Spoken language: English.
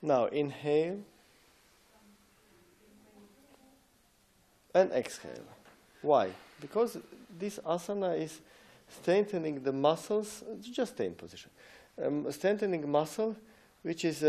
Now inhale and exhale. Why? Because this asana is strengthening the muscles. Just stay in position. Strengthening muscle, which is